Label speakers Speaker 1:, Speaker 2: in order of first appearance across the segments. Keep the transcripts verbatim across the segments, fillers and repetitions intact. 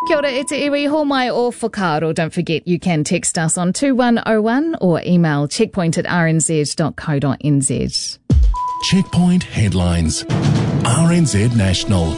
Speaker 1: Kia ora, e te iwi, ho mai o whakaaro. Don't forget you can text us on two one oh one or email checkpoint at r n z dot co dot n z.
Speaker 2: Checkpoint headlines. R N Z National.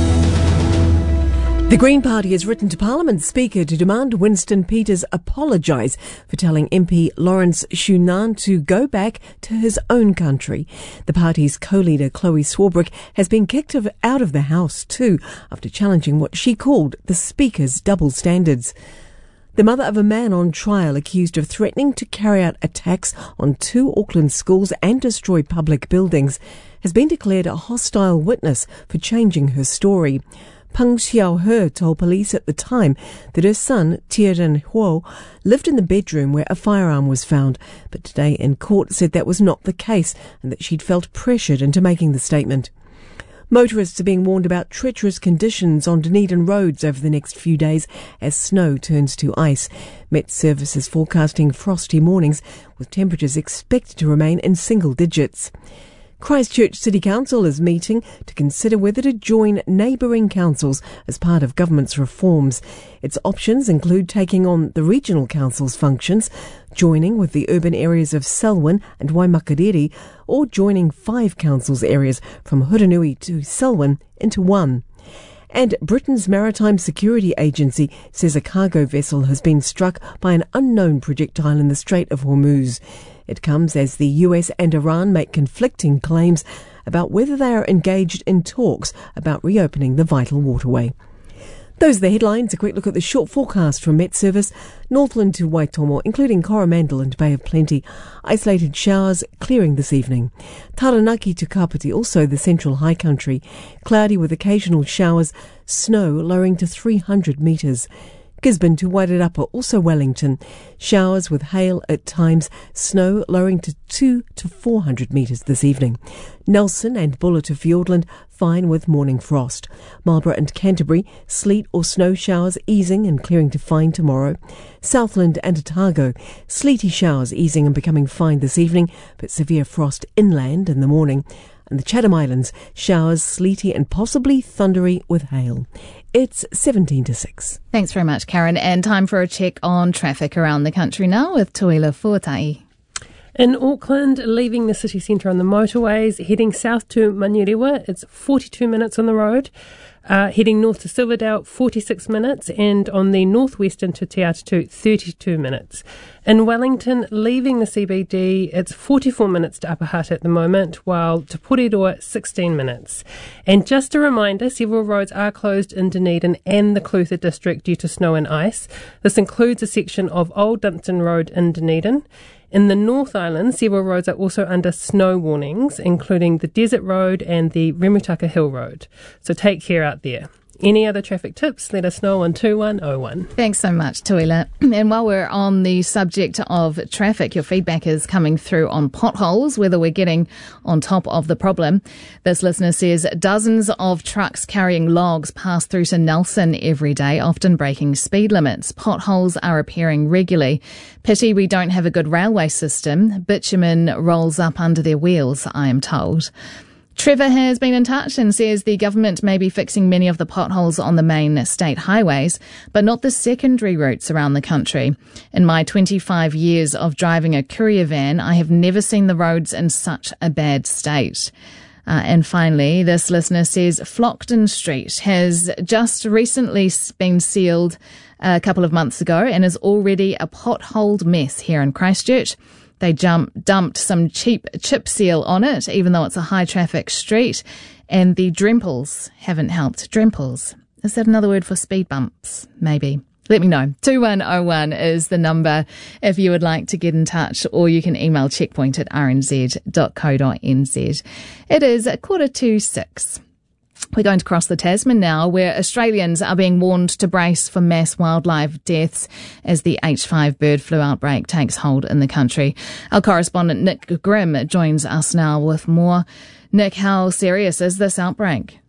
Speaker 3: The Green Party has written to Parliament Speaker to demand Winston Peters apologise for telling M P Lawrence Shunan to go back to his own country. The party's co-leader Chloe Swarbrick has been kicked of, out of the House too after challenging what she called the Speaker's double standards. The mother of a man on trial accused of threatening to carry out attacks on two Auckland schools and destroy public buildings has been declared a hostile witness for changing her story. Peng Xiao-he told police at the time that her son, Tieran Huo, lived in the bedroom where a firearm was found, but today in court said that was not the case and that she'd felt pressured into making the statement. Motorists are being warned about treacherous conditions on Dunedin roads over the next few days as snow turns to ice. Met Service is forecasting frosty mornings with temperatures expected to remain in single digits. Christchurch City Council is meeting to consider whether to join neighbouring councils as part of government's reforms. Its options include taking on the regional council's functions, joining with the urban areas of Selwyn and Waimakariri, or joining five councils areas from Huranui to Selwyn into one. And Britain's Maritime Security Agency says a cargo vessel has been struck by an unknown projectile in the Strait of Hormuz. It comes as the U S and Iran make conflicting claims about whether they are engaged in talks about reopening the vital waterway. Those are the headlines. A quick look at the short forecast from Met Service. Northland to Waitomo, including Coromandel and Bay of Plenty. Isolated showers clearing this evening. Taranaki to Kapiti, also the central high country. Cloudy with occasional showers. Snow lowering to three hundred metres. Gisborne to Wairarapa, also Wellington. Showers with hail at times, snow lowering to two to four hundred metres this evening. Nelson and Buller to Fiordland, fine with morning frost. Marlborough and Canterbury, sleet or snow showers easing and clearing to fine tomorrow. Southland and Otago, sleety showers easing and becoming fine this evening, but severe frost inland in the morning. And the Chatham Islands, showers sleety and possibly thundery with hail. It's seventeen to six.
Speaker 1: Thanks very much, Karen. And time for a check on traffic around the country now with Tuila Fuatai.
Speaker 4: In Auckland, leaving the city centre on the motorways, heading south to Manurewa, it's forty-two minutes on the road. Uh, heading north to Silverdale, forty-six minutes, and on the northwestern to Te Atatu, thirty-two minutes. In Wellington, leaving the C B D, it's forty-four minutes to Upper Hutt at the moment, while to Porirua, sixteen minutes. And just a reminder, several roads are closed in Dunedin and the Clutha district due to snow and ice. This includes a section of Old Dunstan Road in Dunedin. In the North Island, several roads are also under snow warnings, including the Desert Road and the Remutaka Hill Road. So take care out there. Any other traffic tips, let us know on two one oh one.
Speaker 1: Thanks so much, Tuila. And while we're on the subject of traffic, your feedback is coming through on potholes, whether we're getting on top of the problem. This listener says dozens of trucks carrying logs pass through to Nelson every day, often breaking speed limits. Potholes are appearing regularly. Pity we don't have a good railway system. Bitumen rolls up under their wheels, I am told. Trevor has been in touch and says the government may be fixing many of the potholes on the main state highways, but not the secondary routes around the country. In my twenty-five years of driving a courier van, I have never seen the roads in such a bad state. Uh, and finally, this listener says Flockton Street has just recently been sealed a couple of months ago and is already a potholed mess here in Christchurch. They jump, dumped some cheap chip seal on it, even though it's a high-traffic street, and the drempels haven't helped. Drempels. Is that another word for speed bumps? Maybe. Let me know. two one oh one is the number if you would like to get in touch, or you can email checkpoint at r n z dot co dot n z. It is a quarter to six. We're going to cross the Tasman now, where Australians are being warned to brace for mass wildlife deaths as the H five bird flu outbreak takes hold in the country. Our correspondent Nick Grimm joins us now with more. Nick, how serious is this outbreak?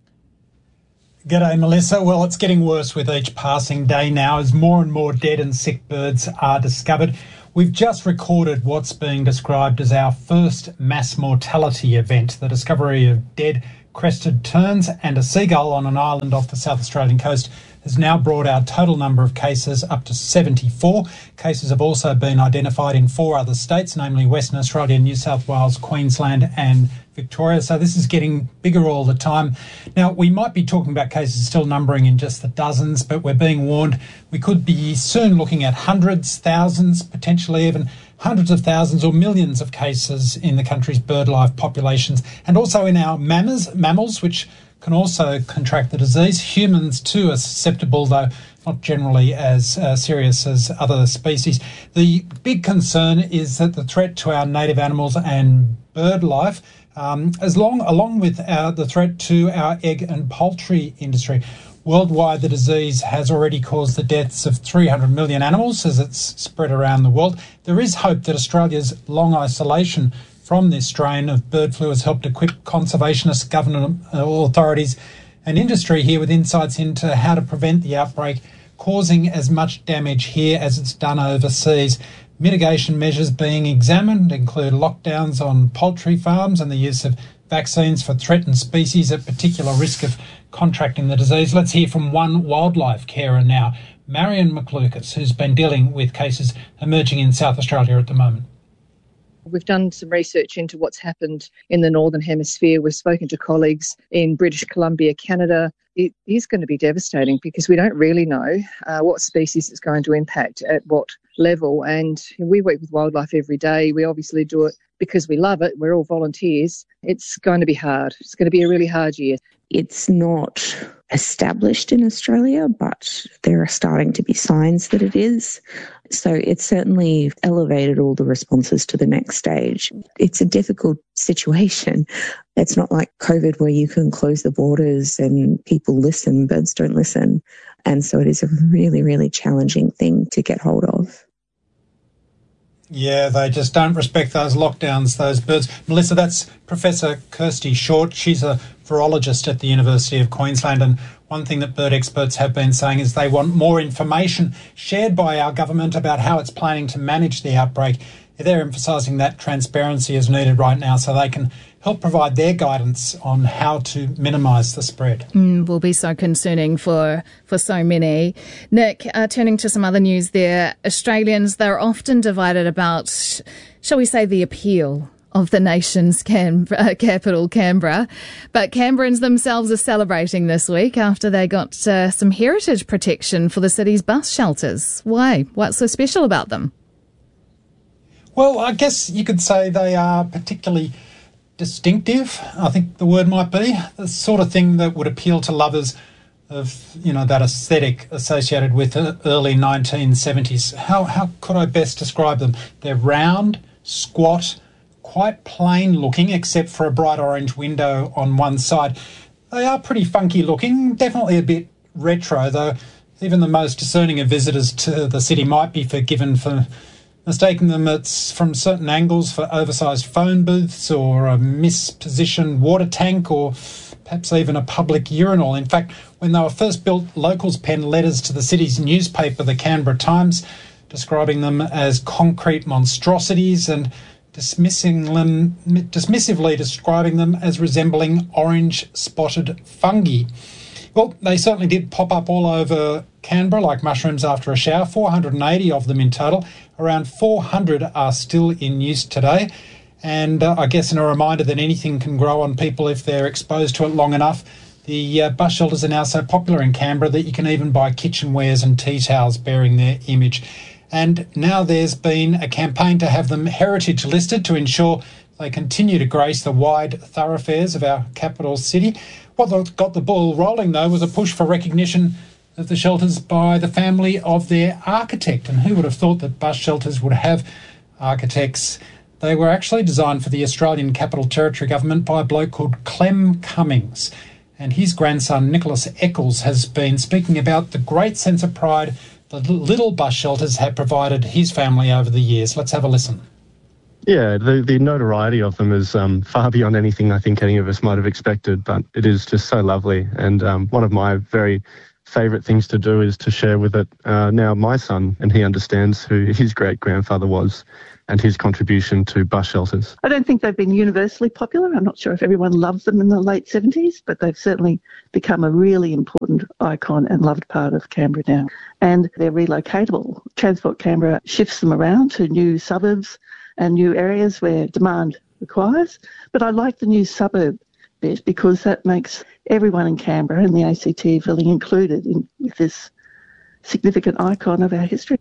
Speaker 5: G'day, Melissa. Well, it's getting worse with each passing day now as more and more dead and sick birds are discovered. We've just recorded what's being described as our first mass mortality event, the discovery of dead crested terns and a seagull on an island off the South Australian coast has now brought our total number of cases up to seventy-four. Cases have also been identified in four other states, namely Western Australia, New South Wales, Queensland and Victoria. So this is getting bigger all the time. Now, we might be talking about cases still numbering in just the dozens, but we're being warned we could be soon looking at hundreds, thousands, potentially even hundreds of thousands or millions of cases in the country's bird life populations, and also in our mammals, mammals which can also contract the disease. Humans too are susceptible, though not generally as uh, serious as other species. The big concern is that the threat to our native animals and bird life, um, as long along with our, the threat to our egg and poultry industry. Worldwide, the disease has already caused the deaths of three hundred million animals as it's spread around the world. There is hope that Australia's long isolation from this strain of bird flu has helped equip conservationists, government authorities and industry here with insights into how to prevent the outbreak causing as much damage here as it's done overseas. Mitigation measures being examined include lockdowns on poultry farms and the use of vaccines for threatened species at particular risk of contracting the disease. Let's hear from one wildlife carer now, Marion McLucas, who's been dealing with cases emerging in South Australia at the moment.
Speaker 6: We've done some research into what's happened in the Northern Hemisphere. We've spoken to colleagues in British Columbia, Canada. It is going to be devastating because we don't really know uh, what species it's going to impact at what level. And we work with wildlife every day. We obviously do it because we love it. We're all volunteers. It's going to be hard. It's going to be a really hard year.
Speaker 7: It's not established in Australia, but there are starting to be signs that it is. So it's certainly elevated all the responses to the next stage. It's a difficult situation. It's not like COVID where you can close the borders and people listen, birds don't listen. And so it is a really, really challenging thing to get hold of.
Speaker 5: Yeah, they just don't respect those lockdowns, those birds. Melissa, that's Professor Kirsty Short. She's a virologist at the University of Queensland, and one thing that bird experts have been saying is they want more information shared by our government about how it's planning to manage the outbreak. They're emphasising that transparency is needed right now so they can help provide their guidance on how to minimise the spread.
Speaker 1: Mm, will be so concerning for, for so many. Nick, uh, turning to some other news there, Australians, they're often divided about, shall we say, the appeal of the nation's Cam- uh, capital, Canberra. But Canberrans themselves are celebrating this week after they got uh, some heritage protection for the city's bus shelters. Why? What's so special about them?
Speaker 5: Well, I guess you could say they are particularly distinctive, I think the word might be, the sort of thing that would appeal to lovers of, you know, that aesthetic associated with the early nineteen seventies. How, how could I best describe them? They're round, squat, quite plain looking, except for a bright orange window on one side. They are pretty funky looking, definitely a bit retro, though even the most discerning of visitors to the city might be forgiven for mistaking them it's from certain angles for oversized phone booths or a mispositioned water tank or perhaps even a public urinal. In fact, when they were first built, locals penned letters to the city's newspaper, the Canberra Times, describing them as concrete monstrosities and dismissing them, dismissively describing them as resembling orange-spotted fungi. Well, they certainly did pop up all over Canberra like mushrooms after a shower, four hundred eighty of them in total. Around four hundred are still in use today. And uh, I guess in a reminder that anything can grow on people if they're exposed to it long enough. The uh, bus shelters are now so popular in Canberra that you can even buy kitchenwares and tea towels bearing their image. And now there's been a campaign to have them heritage listed to ensure they continue to grace the wide thoroughfares of our capital city. What got the ball rolling, though, was a push for recognition of the shelters by the family of their architect. And who would have thought that bus shelters would have architects? They were actually designed for the Australian Capital Territory government by a bloke called Clem Cummings. And his grandson, Nicholas Eccles, has been speaking about the great sense of pride the little bus shelters have provided his family over the years. Let's have a listen.
Speaker 8: Yeah, the, the notoriety of them is um, far beyond anything I think any of us might have expected, but it is just so lovely. And um, one of my very favourite things to do is to share with it uh, now my son, and he understands who his great-grandfather was and his contribution to bus shelters.
Speaker 9: I don't think they've been universally popular. I'm not sure if everyone loved them in the late seventies, but they've certainly become a really important icon and loved part of Canberra now. And they're relocatable. Transport Canberra shifts them around to new suburbs and new areas where demand requires. But I like the new suburb bit because that makes everyone in Canberra and the A C T feeling included in with this significant icon of our history.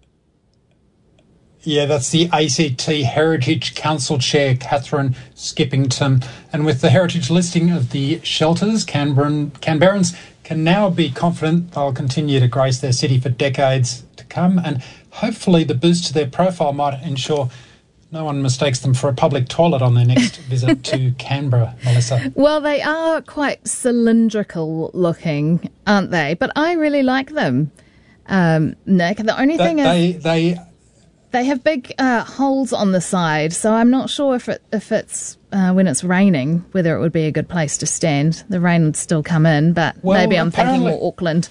Speaker 5: Yeah, that's the A C T Heritage Council Chair, Catherine Skippington. And with the heritage listing of the shelters, Canberran, Canberrans can now be confident they'll continue to grace their city for decades to come. And hopefully the boost to their profile might ensure no one mistakes them for a public toilet on their next visit to Canberra, Melissa.
Speaker 1: Well, they are quite cylindrical looking, aren't they? But I really like them, um, Nick. The only
Speaker 5: That,
Speaker 1: thing
Speaker 5: they,
Speaker 1: is
Speaker 5: they
Speaker 1: they have big uh, holes on the side, so I'm not sure if it if it's uh, when it's raining whether it would be a good place to stand. The rain would still come in, but
Speaker 5: Well,
Speaker 1: maybe I'm thinking
Speaker 5: apparently-
Speaker 1: more Auckland.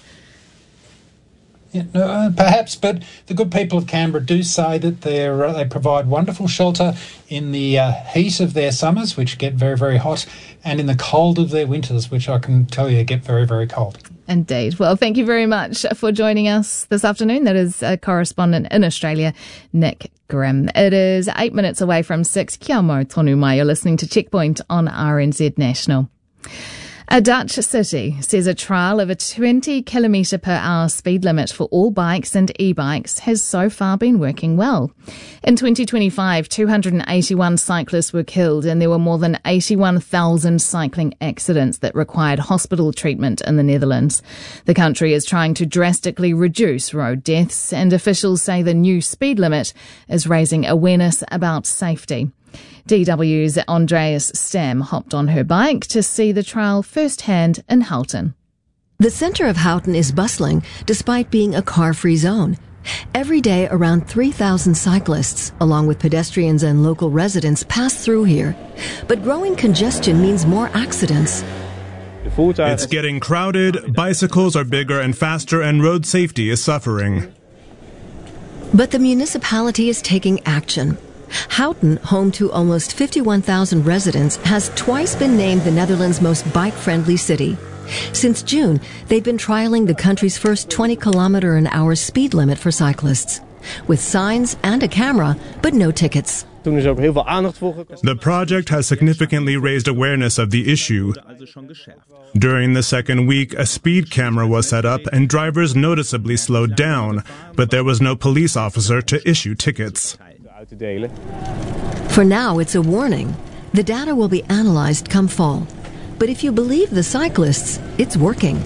Speaker 5: Yeah, no, uh, perhaps, but the good people of Canberra do say that they're, uh, they provide wonderful shelter in the uh, heat of their summers, which get very, very hot, and in the cold of their winters, which I can tell you get very, very cold.
Speaker 1: Indeed. Well, thank you very much for joining us this afternoon. That is a correspondent in Australia, Nick Grimm. It is eight minutes away from six. Kia mau tonu mai. You're listening to Checkpoint on R N Z National. A Dutch city says a trial of a twenty kilometre per hour speed limit for all bikes and e-bikes has so far been working well. In twenty twenty-five, two hundred eighty-one cyclists were killed and there were more than eighty-one thousand cycling accidents that required hospital treatment in the Netherlands. The country is trying to drastically reduce road deaths, and officials say the new speed limit is raising awareness about safety. D W's Andreas Stam hopped on her bike to see the trial firsthand in Houten.
Speaker 10: The centre of Houten is bustling despite being a car-free zone. Every day, around three thousand cyclists, along with pedestrians and local residents, pass through here. But growing congestion means more accidents.
Speaker 11: It's getting crowded, bicycles are bigger and faster, and road safety is suffering.
Speaker 10: But the municipality is taking action. Houten, home to almost fifty-one thousand residents, has twice been named the Netherlands' most bike-friendly city. Since June, they've been trialing the country's first twenty kilometre an hour speed limit for cyclists, with signs and a camera, but no tickets.
Speaker 11: The project has significantly raised awareness of the issue. During the second week, a speed camera was set up and drivers noticeably slowed down, but there was no police officer to issue tickets.
Speaker 10: For now, it's a warning. The data will be analyzed come fall. But if you believe the cyclists, it's working.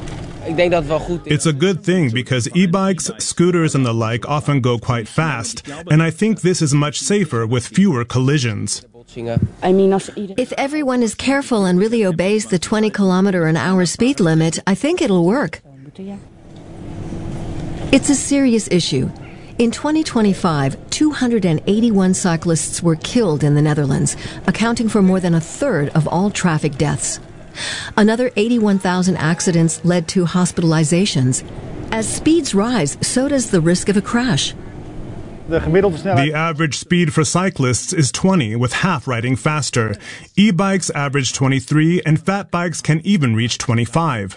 Speaker 11: It's a good thing because e-bikes, scooters and the like often go quite fast, and I think this is much safer with fewer collisions.
Speaker 10: If everyone is careful and really obeys the twenty kilometre an hour speed limit, I think it'll work. It's a serious issue. In twenty twenty-five, two hundred eighty-one cyclists were killed in the Netherlands, accounting for more than a third of all traffic deaths. Another eighty-one thousand accidents led to hospitalizations. As speeds rise, so does the risk of a crash.
Speaker 11: The average speed for cyclists is twenty, with half riding faster. E-bikes average twenty-three, and fat bikes can even reach twenty-five.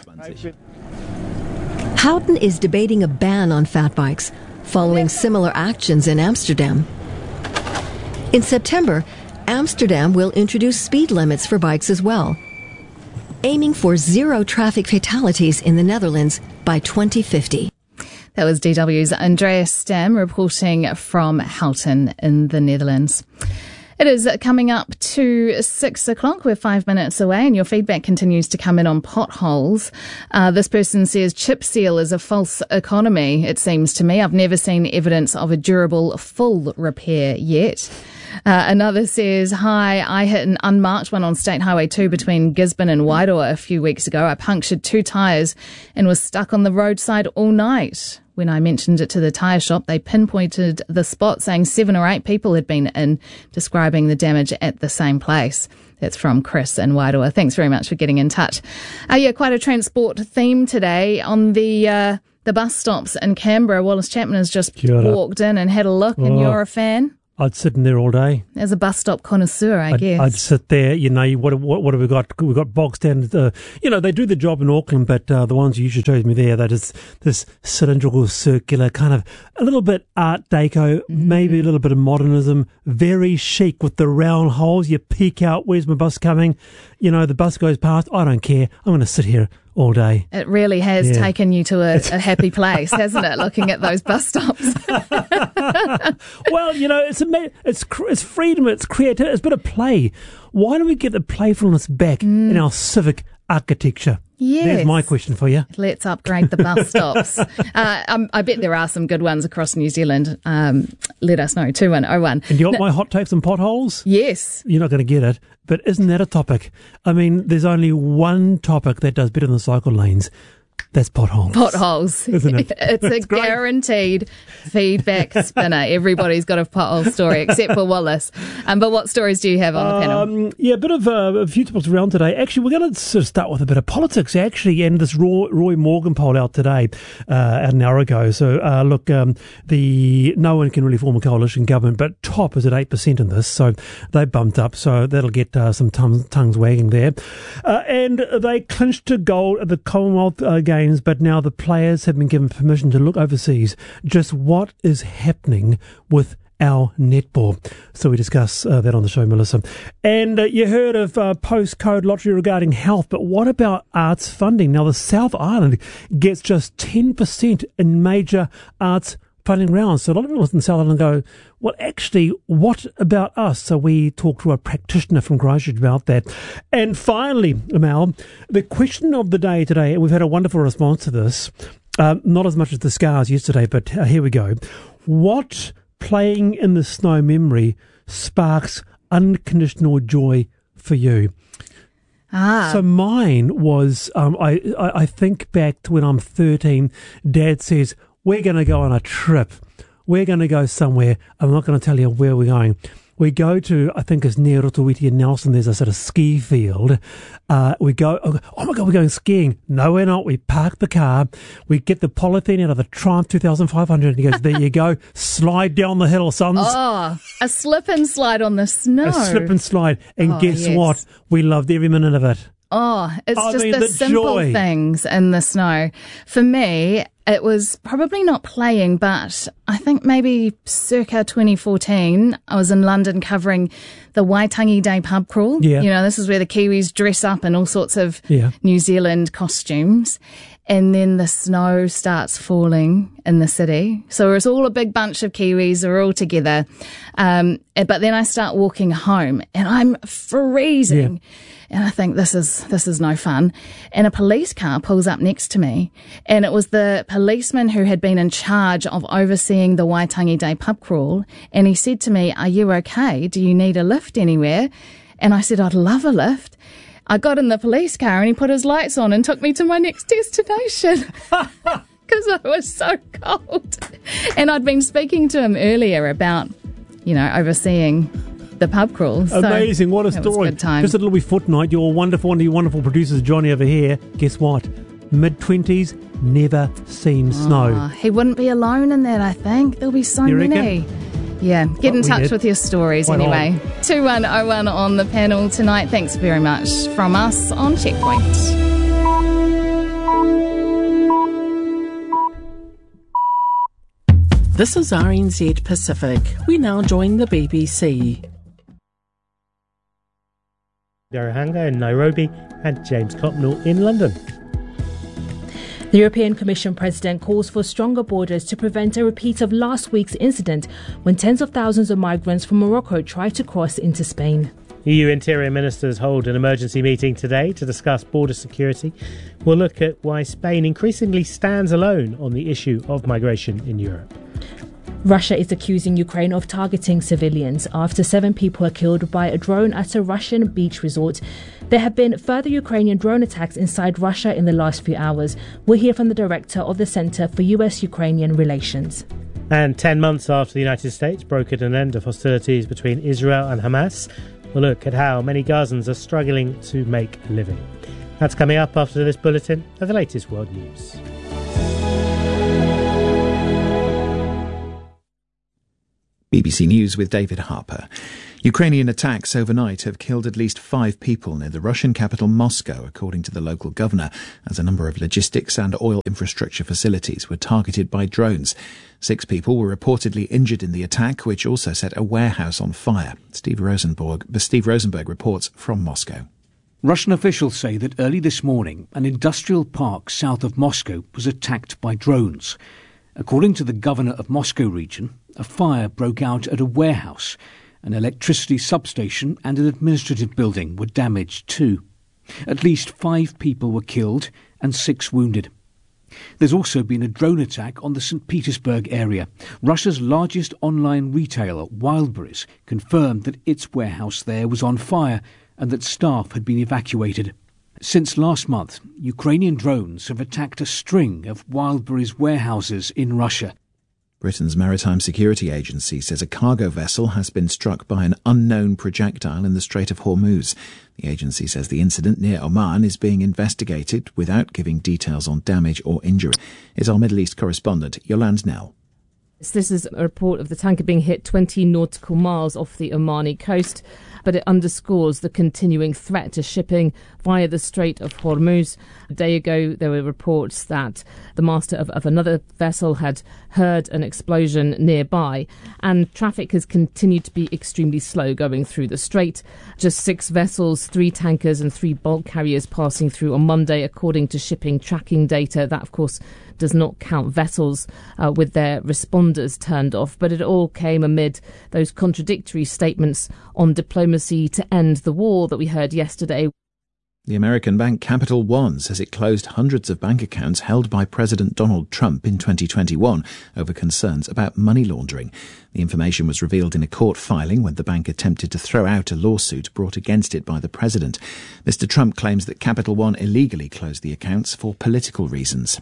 Speaker 10: Houten is debating a ban on fat bikes, following similar actions in Amsterdam. In September, Amsterdam will introduce speed limits for bikes as well, aiming for zero traffic fatalities in the Netherlands by twenty fifty.
Speaker 1: That was D W's Andreas Stam reporting from Houten in the Netherlands. It is coming up to six o'clock. We're five minutes away and your feedback continues to come in on potholes. Uh, this person says chip seal is a false economy, it seems to me. I've never seen evidence of a durable full repair yet. Uh, another says, hi, I hit an unmarked one on State Highway two between Gisborne and Wairoa a few weeks ago. I punctured two tyres and was stuck on the roadside all night. When I mentioned it to the tyre shop, they pinpointed the spot, saying seven or eight people had been in, describing the damage at the same place. That's from Chris in Wairoa. Thanks very much for getting in touch. Uh, yeah, quite a transport theme today on the uh, the bus stops in Canberra. Wallace Chapman has just walked in and had a look, and oh, you're a fan?
Speaker 12: I'd sit in there all day.
Speaker 1: As a bus stop connoisseur, I
Speaker 12: I'd,
Speaker 1: guess.
Speaker 12: I'd sit there, you know, what what, what have we got? We've got bog standard, uh, you know, they do the job in Auckland, but uh, the ones you usually showed me there, that is this cylindrical, circular, kind of a little bit Art Deco, mm-hmm. maybe a little bit of modernism, very chic with the round holes. You peek out, where's my bus coming? You know, the bus goes past, I don't care, I'm going to sit here all day.
Speaker 1: It really has yeah. taken you to a, a happy place, hasn't it, looking at those bus stops?
Speaker 12: Well, you know, it's a, it's it's freedom, it's creativity, it's a bit of play. Why don't we get the playfulness back mm. in our civic architecture?
Speaker 1: Yes.
Speaker 12: There's my question for you.
Speaker 1: Let's upgrade the bus stops. uh, um, I bet there are some good ones across New Zealand. Um, let us know, two one oh one.
Speaker 12: And you got no, my hot takes on potholes?
Speaker 1: Yes.
Speaker 12: You're not going to get it, but isn't that a topic? I mean, there's only one topic that does better than cycle lanes. That's potholes.
Speaker 1: Potholes.
Speaker 12: Isn't it?
Speaker 1: It's a great. guaranteed feedback spinner. Everybody's got a pothole story except for Wallace. Um, but what stories do you have on the panel?
Speaker 12: Um, yeah, a bit of uh, a few topics around today. Actually, we're going to sort of start with a bit of politics, actually, and this Roy, Roy Morgan poll out today, uh, an hour ago. So, uh, look, um, the no one can really form a coalition government, but Top is at eight percent in this, so they bumped up. So that'll get uh, some tongues, tongues wagging there. Uh, and they clinched a gold at the Commonwealth uh, Games, but now the players have been given permission to look overseas just what is happening with our netball. So we discuss uh, that on the show, Melissa. And uh, you heard of uh, postcode lottery regarding health, but what about arts funding? Now the South Island gets just ten percent in major arts funding rounds. So a lot of people in the South Island go, well, actually, what about us? So we talked to a practitioner from Christchurch about that. And finally, Mal, the question of the day today, and we've had a wonderful response to this, uh, not as much as the scars yesterday, but uh, here we go. What playing in the snow memory sparks unconditional joy for you?
Speaker 1: Ah.
Speaker 12: So mine was, um, I, I, I think back to when I'm thirteen, Dad says, we're going to go on a trip. We're going to go somewhere. I'm not going to tell you where we're going. We go to, I think it's near Rotowiti and Nelson. There's a sort of ski field. Uh, we go, oh my God, we're going skiing. No, we're not. We park the car. We get the polythene out of the Triumph two thousand five hundred. And he goes, there you go. Slide down the hill, sons.
Speaker 1: Oh, a slip and slide on the snow.
Speaker 12: A slip and slide. And
Speaker 1: oh,
Speaker 12: guess
Speaker 1: yes.
Speaker 12: what? We loved every minute of it.
Speaker 1: Oh, it's
Speaker 12: I
Speaker 1: just
Speaker 12: mean,
Speaker 1: the,
Speaker 12: the
Speaker 1: simple
Speaker 12: joy.
Speaker 1: things in the snow. For me, it was probably not playing, but I think maybe circa twenty fourteen, I was in London covering the Waitangi Day pub crawl.
Speaker 12: Yeah.
Speaker 1: You know, this is where the Kiwis dress up in all sorts of
Speaker 12: yeah.
Speaker 1: New Zealand costumes. And then the snow starts falling in the city. So it's all a big bunch of Kiwis. We're all together. Um, but then I start walking home and I'm freezing. Yeah. And I think this is, this is no fun. And a police car pulls up next to me. And it was the policeman who had been in charge of overseeing the Waitangi Day pub crawl. And he said to me, are you okay? Do you need a lift anywhere? And I said, I'd love a lift. I got in the police car and he put his lights on and took me to my next destination because I was so cold. And I'd been speaking to him earlier about, you know, overseeing the pub crawl. So
Speaker 12: amazing. What a story.
Speaker 1: Good time.
Speaker 12: Just a little wee footnote. Your wonderful, one of your wonderful producers, Johnny, over here. Guess what? mid-twenties, never seen snow.
Speaker 1: Oh, he wouldn't be alone in that, I think. There'll be so
Speaker 12: you
Speaker 1: many.
Speaker 12: Reckon?
Speaker 1: Yeah, get
Speaker 12: What
Speaker 1: in
Speaker 12: we
Speaker 1: touch
Speaker 12: did.
Speaker 1: with your stories
Speaker 12: Why
Speaker 1: anyway.
Speaker 12: not?
Speaker 1: two one oh one on the panel tonight. Thanks very much from us on Checkpoint.
Speaker 13: This is R N Z Pacific. We now join the B B C.
Speaker 14: Garuhanga in Nairobi and James Copnell in London.
Speaker 15: The European Commission President calls for stronger borders to prevent a repeat of last week's incident when tens of thousands of migrants from Morocco tried to cross into Spain.
Speaker 14: E U Interior Ministers hold an emergency meeting today to discuss border security. We'll look at why Spain increasingly stands alone on the issue of migration in Europe.
Speaker 15: Russia is accusing Ukraine of targeting civilians after seven people were killed by a drone at a Russian beach resort. There have been further Ukrainian drone attacks inside Russia in the last few hours. We'll hear from the director of the Centre for U S-Ukrainian Relations.
Speaker 14: And ten months after the United States brokered an end of hostilities between Israel and Hamas, we'll look at how many Gazans are struggling to make a living. That's coming up after this bulletin of the latest world news.
Speaker 16: B B C News with David Harper. Ukrainian attacks overnight have killed at least five people near the Russian capital Moscow, according to the local governor, as a number of logistics and oil infrastructure facilities were targeted by drones. Six people were reportedly injured in the attack, which also set a warehouse on fire. Steve Rosenberg, Steve Rosenberg reports from Moscow.
Speaker 17: Russian officials say that early this morning, an industrial park south of Moscow was attacked by drones. According to the governor of Moscow region, a fire broke out at a warehouse. An electricity substation and an administrative building were damaged too. At least five people were killed and six wounded. There's also been a drone attack on the Saint Petersburg area. Russia's largest online retailer, Wildberries, confirmed that its warehouse there was on fire and that staff had been evacuated. Since last month, Ukrainian drones have attacked a string of Wildberries warehouses in Russia.
Speaker 16: Britain's Maritime Security Agency says a cargo vessel has been struck by an unknown projectile in the Strait of Hormuz. The agency says the incident near Oman is being investigated without giving details on damage or injury. Is our Middle East correspondent Yolande Nell.
Speaker 18: This is a report of the tanker being hit twenty nautical miles off the Omani coast, but it underscores the continuing threat to shipping via the Strait of Hormuz. A day ago, there were reports that the master of, of another vessel had heard an explosion nearby, and traffic has continued to be extremely slow going through the strait. Just six vessels, three tankers and three bulk carriers passing through on Monday, according to shipping tracking data. That, of course, does not count vessels uh, with their responders turned off. But it all came amid those contradictory statements on diplomacy to end the war that we heard yesterday.
Speaker 16: The American bank Capital One says it closed hundreds of bank accounts held by President Donald Trump in twenty twenty-one over concerns about money laundering. The information was revealed in a court filing when the bank attempted to throw out a lawsuit brought against it by the president. Mister Trump claims that Capital One illegally closed the accounts for political reasons.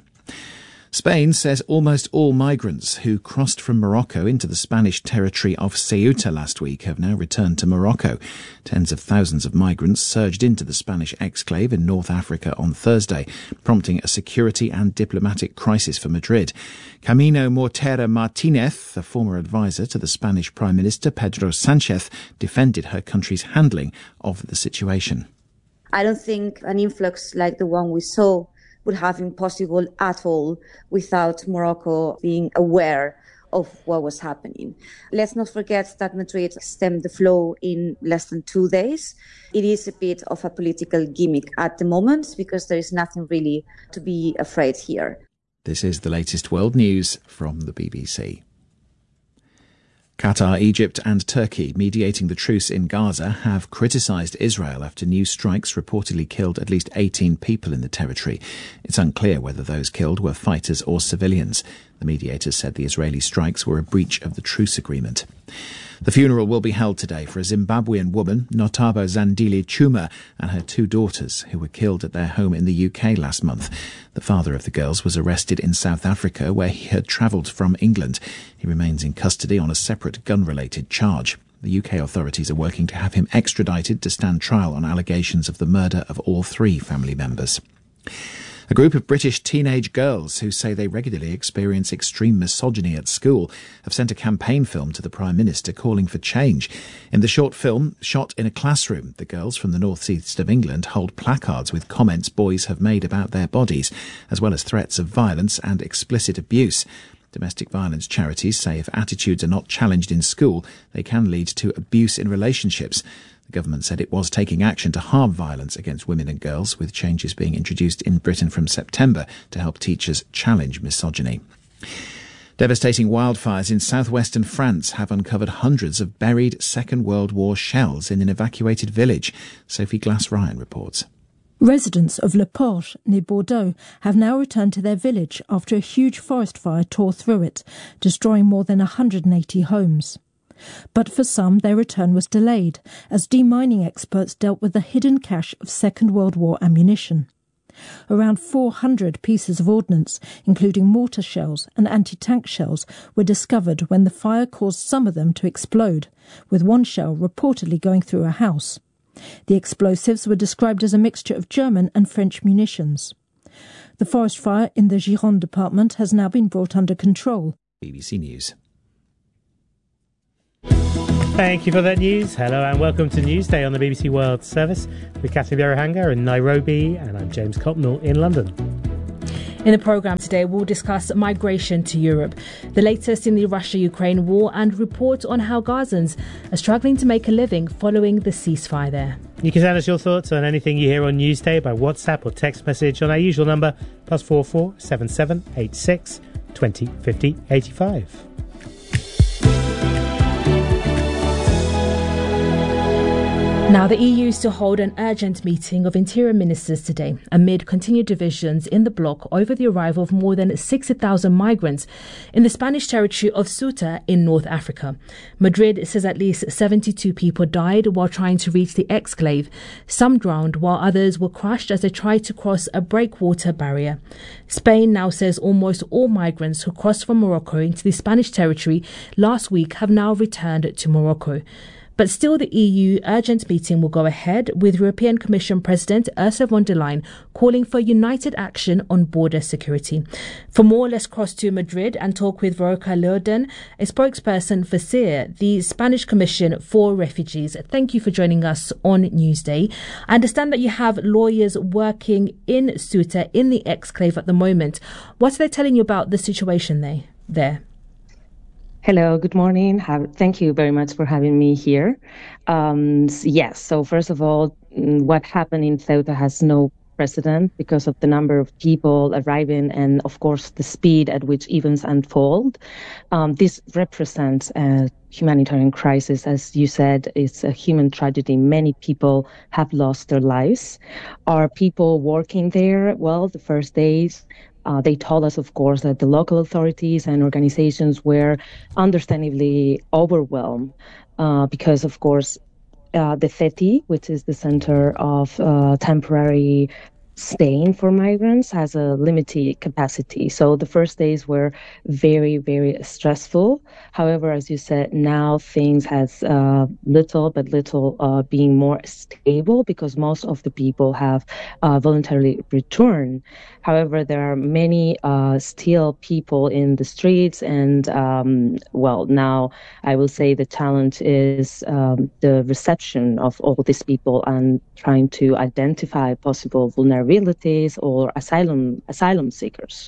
Speaker 16: Spain says almost all migrants who crossed from Morocco into the Spanish territory of Ceuta last week have now returned to Morocco. Tens of thousands of migrants surged into the Spanish exclave in North Africa on Thursday, prompting a security and diplomatic crisis for Madrid. Camino Mortera Martinez, a former advisor to the Spanish Prime Minister Pedro Sanchez, defended her country's handling of the situation.
Speaker 19: I don't think an influx like the one we saw would have been possible at all without Morocco being aware of what was happening. Let's not forget that Madrid stemmed the flow in less than two days. It is a bit of a political gimmick at the moment because there is nothing really to be afraid here.
Speaker 16: This is the latest world news from the B B C. Qatar, Egypt and Turkey, mediating the truce in Gaza, have criticised Israel after new strikes reportedly killed at least eighteen people in the territory. It's unclear whether those killed were fighters or civilians. The mediators said the Israeli strikes were a breach of the truce agreement. The funeral will be held today for a Zimbabwean woman, Notabo Zandile Chuma, and her two daughters, who were killed at their home in the U K last month. The father of the girls was arrested in South Africa, where he had travelled from England. He remains in custody on a separate gun-related charge. The U K authorities are working to have him extradited to stand trial on allegations of the murder of all three family members. A group of British teenage girls who say they regularly experience extreme misogyny at school have sent a campaign film to the Prime Minister calling for change. In the short film, shot in a classroom, the girls from the north east of England hold placards with comments boys have made about their bodies, as well as threats of violence and explicit abuse. Domestic violence charities say if attitudes are not challenged in school, they can lead to abuse in relationships. The government said it was taking action to halve violence against women and girls, with changes being introduced in Britain from September to help teachers challenge misogyny. Devastating wildfires in southwestern France have uncovered hundreds of buried Second World War shells in an evacuated village. Sophie Glass-Ryan reports.
Speaker 20: Residents of Le Porche, near Bordeaux, have now returned to their village after a huge forest fire tore through it, destroying more than one hundred eighty homes. But for some, their return was delayed, as demining experts dealt with the hidden cache of Second World War ammunition. Around four hundred pieces of ordnance, including mortar shells and anti-tank shells, were discovered when the fire caused some of them to explode, with one shell reportedly going through a house. The explosives were described as a mixture of German and French munitions. The forest fire in the Gironde department has now been brought under control.
Speaker 16: B B C News.
Speaker 14: Thank you for that news. Hello and welcome to Newsday on the B B C World Service with Catherine Birohanga in Nairobi, and I'm James Copnell in London.
Speaker 15: In the programme today, we'll discuss migration to Europe, the latest in the Russia-Ukraine war, and report on how Gazans are struggling to make a living following the ceasefire there.
Speaker 14: You can send us your thoughts on anything you hear on Newsday by WhatsApp or text message on our usual number, plus four four seven seven eight six twenty fifty eighty-five.
Speaker 15: Now, the E U is to hold an urgent meeting of interior ministers today amid continued divisions in the bloc over the arrival of more than sixty thousand migrants in the Spanish territory of Ceuta in North Africa. Madrid says at least seventy-two people died while trying to reach the exclave. Some drowned while others were crushed as they tried to cross a breakwater barrier. Spain now says almost all migrants who crossed from Morocco into the Spanish territory last week have now returned to Morocco. But still, the E U urgent meeting will go ahead, with European Commission President Ursula von der Leyen calling for united action on border security. For more, let's cross to Madrid and talk with Veronica Leorden, a spokesperson for C I R, the Spanish Commission for Refugees. Thank you for joining us on Newsday. I understand that you have lawyers working in Ceuta, in the exclave at the moment. What are they telling you about the situation they, there?
Speaker 21: Hello, good morning. Have, thank you very much for having me here. Um, yes, so first of all, what happened in Ceuta has no precedent because of the number of people arriving and, of course, the speed at which events unfold. Um, this represents a humanitarian crisis. As you said, it's a human tragedy. Many people have lost their lives. Are people working there? Well, the first days, Uh, they told us, of course, that the local authorities and organizations were understandably overwhelmed uh, because, of course, uh, the C E T I, which is the Center of uh, Temporary Staying for Migrants, has a limited capacity. So the first days were very, very stressful. However, as you said, now things has uh, little but little uh, being more stable because most of the people have uh, voluntarily returned. However, there are many uh, still people in the streets, and um, well, now I will say the challenge is um, the reception of all these people and trying to identify possible vulnerabilities or asylum asylum seekers.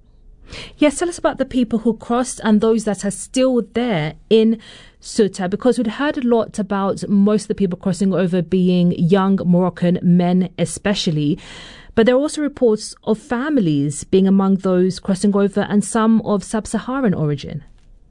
Speaker 15: Yes, tell us about the people who crossed and those that are still there in Ceuta, because we'd heard a lot about most of the people crossing over being young Moroccan men especially. But there are also reports of families being among those crossing over and some of sub-Saharan origin.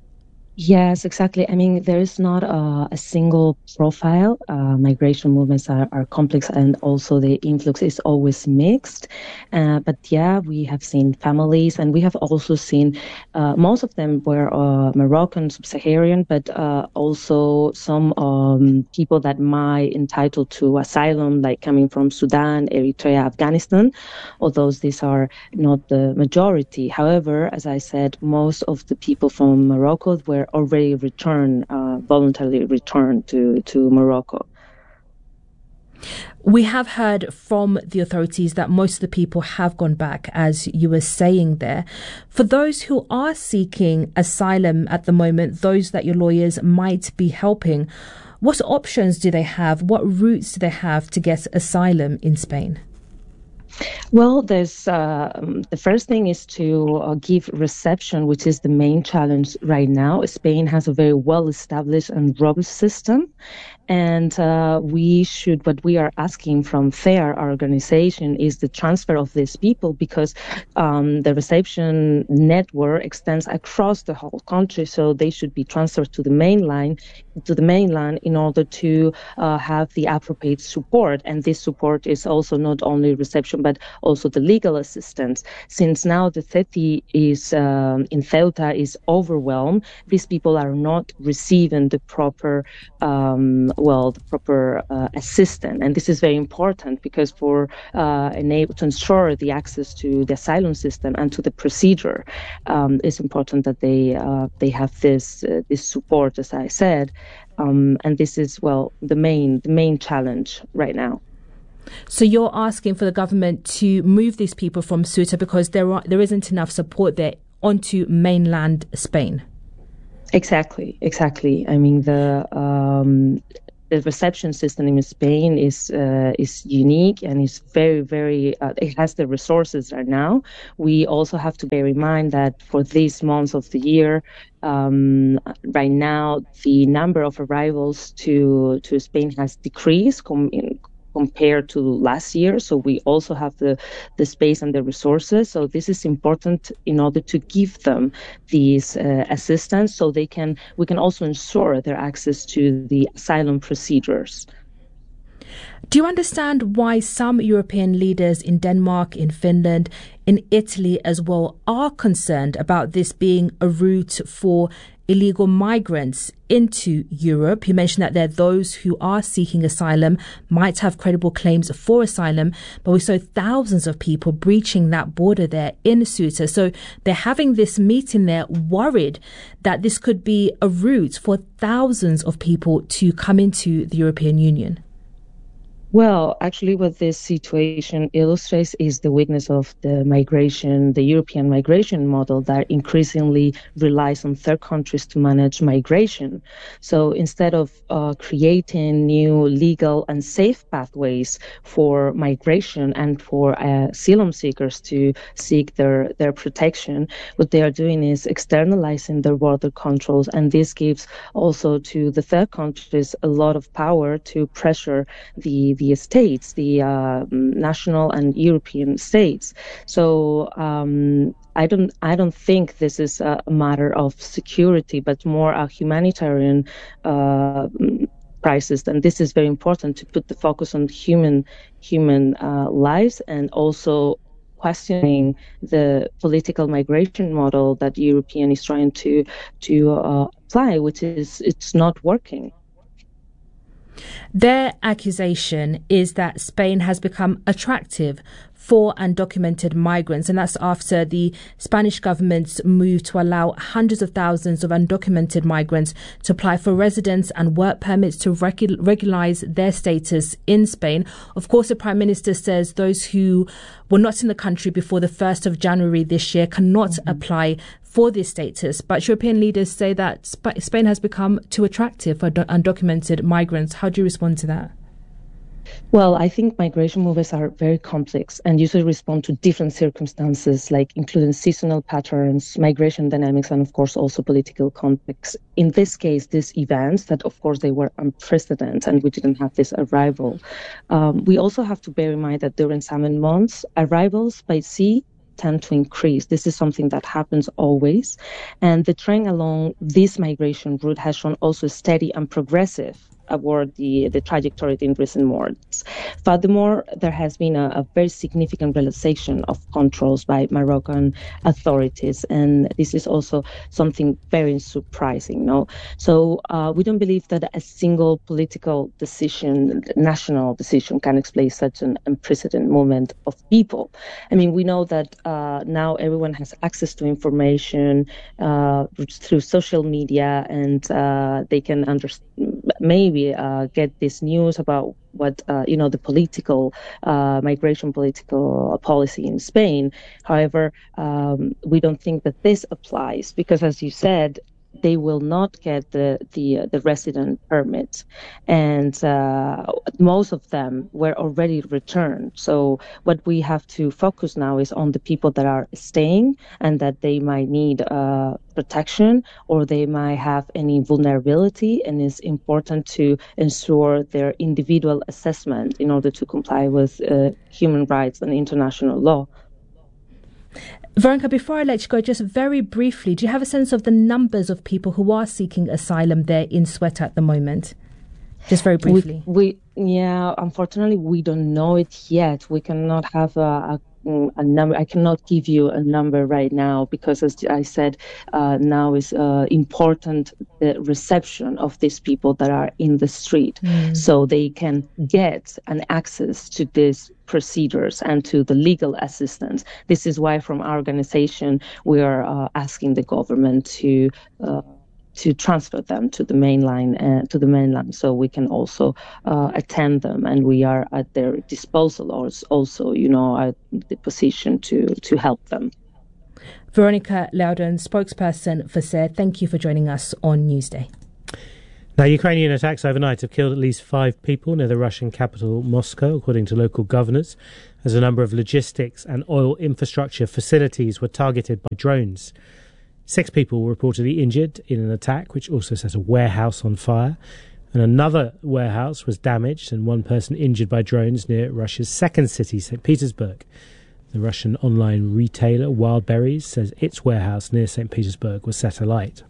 Speaker 21: Yes, exactly. I mean, there is not a, a single profile. Uh, migration movements are, are complex, and also the influx is always mixed. Uh, but yeah, we have seen families, and we have also seen uh, most of them were uh, Moroccan, sub-Saharan, but uh, also some um, people that might entitled to asylum, like coming from Sudan, Eritrea, Afghanistan, although these are not the majority. However, as I said, most of the people from Morocco were already returned, uh, voluntarily returned to, to Morocco.
Speaker 15: We have heard from the authorities that most of the people have gone back, as you were saying there. For those who are seeking asylum at the moment, those that your lawyers might be helping, what options do they have? What routes do they have to get asylum in Spain?
Speaker 21: Well, there's uh, the first thing is to uh, give reception, which is the main challenge right now. Spain has a very well-established and robust system, and uh, we should. What we are asking from FAIR, our organization, is the transfer of these people, because um, the reception network extends across the whole country. So they should be transferred to the mainline, to the mainland, in order to uh, have the appropriate support. And this support is also not only reception, but also the legal assistance. Since now the city is um, in Ceuta is overwhelmed, these people are not receiving the proper, um, well, the proper uh, assistance, and this is very important because for uh, enable to ensure the access to the asylum system and to the procedure, um, it's important that they uh, they have this uh, this support, as I said, um, and this is well the main the main challenge right now.
Speaker 15: So you're asking for the government to move these people from Ceuta because there are, there isn't enough support there onto mainland Spain.
Speaker 21: Exactly, exactly. I mean the um, the reception system in Spain is uh, is unique and is very very. Uh, it has the resources right now. We also have to bear in mind that for these months of the year, um, right now the number of arrivals to to Spain has decreased. Com- in, compared to last year. So we also have the, the space and the resources. So this is important in order to give them these uh, assistance so they can, we can also ensure their access to the asylum procedures.
Speaker 15: Do you understand why some European leaders in Denmark, in Finland, in Italy as well are concerned about this being a route for illegal migrants into Europe? You mentioned that there are those who are seeking asylum, might have credible claims for asylum, but we saw thousands of people breaching that border there in Ceuta. So they're having this meeting there, worried that this could be a route for thousands of people to come into the European Union.
Speaker 21: Well, actually, what this situation illustrates is the weakness of the migration, the European migration model that increasingly relies on third countries to manage migration. So instead of uh, creating new legal and safe pathways for migration and for uh, asylum seekers to seek their, their protection, what they are doing is externalizing their border controls. And this gives also to the third countries a lot of power to pressure the the states, the uh, national and European states. So um, I don't, I don't think this is a matter of security, but more a humanitarian uh, crisis. And this is very important to put the focus on human, human uh, lives, and also questioning the political migration model that the European is trying to to uh, apply, which is it's not working.
Speaker 15: Their accusation is that Spain has become attractive for undocumented migrants, and that's after the Spanish government's move to allow hundreds of thousands of undocumented migrants to apply for residence and work permits to regu- regularize their status in Spain. Of course, the Prime Minister says those who were not in the country before the first of January this year cannot mm-hmm. apply for this status. But European leaders say that Sp- Spain has become too attractive for do- undocumented migrants. How do you respond to that?
Speaker 21: Well, I think migration movements are very complex and usually respond to different circumstances, like including seasonal patterns, migration dynamics, and of course also political context. In this case, these events that of course they were unprecedented and we didn't have this arrival. Um, we also have to bear in mind that during summer months, arrivals by sea tend to increase. This is something that happens always. And the trend along this migration route has shown also steady and progressive award the, the trajectory in recent months. Furthermore, there has been a, a very significant relaxation of controls by Moroccan authorities, and this is also something very surprising. No, so uh, we don't believe that a single political decision, national decision, can explain such an unprecedented movement of people. I mean, we know that uh, now everyone has access to information uh, through social media, and uh, they can understand maybe Uh, get this news about what, uh, you know, the political, uh, migration political policy in Spain. However, um, we don't think that this applies because, as you said, they will not get the the, uh, the resident permit, and uh, most of them were already returned. So what we have to focus now is on the people that are staying and that they might need uh, protection or they might have any vulnerability, and it's important to ensure their individual assessment in order to comply with uh, human rights and international law.
Speaker 15: Veronica, before I let you go, just very briefly, do you have a sense of the numbers of people who are seeking asylum there in Soweto at the moment? Just very briefly.
Speaker 21: We, we yeah, unfortunately, we don't know it yet. We cannot have a, a a number. I cannot give you a number right now because, as I said, uh, now is uh, important the reception of these people that are in the street, mm. so they can get an access to these procedures and to the legal assistance. This is why, from our organization, we are uh, asking the government to. Uh, to transfer them to the mainline, uh, to the mainland, so we can also uh, attend them, and we are at their disposal, or also, you know, at the position to to help them.
Speaker 15: Veronica Loudon, spokesperson for S E R, thank you for joining us on Newsday.
Speaker 14: Now, Ukrainian attacks overnight have killed at least five people near the Russian capital, Moscow, according to local governors, as a number of logistics and oil infrastructure facilities were targeted by drones. Six people were reportedly injured in an attack which also set a warehouse on fire, and another warehouse was damaged and one person injured by drones near Russia's second city, Saint Petersburg. The Russian online retailer Wildberries says its warehouse near Saint Petersburg was set alight.